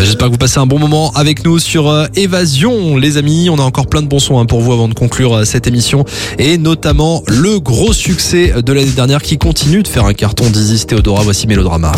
J'espère que vous passez un bon moment avec nous sur Évasion, les amis. On a encore plein de bons sons pour vous avant de conclure cette émission. Et notamment le gros succès de l'année dernière qui continue de faire un carton d'Isis Theodora. Voici Mélodrama.